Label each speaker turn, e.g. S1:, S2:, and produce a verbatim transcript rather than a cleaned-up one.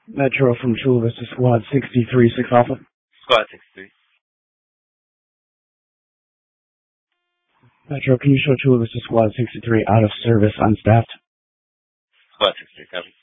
S1: Metro from Chula Vista Squad sixty-three, six Alpha.
S2: Squad sixty-three.
S1: Metro, can you show Chula Vista Squad sixty-three out of service, unstaffed?
S2: Squad sixty-three, copy.